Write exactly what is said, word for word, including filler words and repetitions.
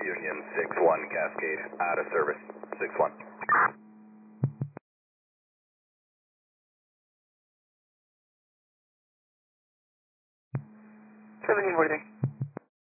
Union six one Cascade, out of service, six one. seventeen forty-three.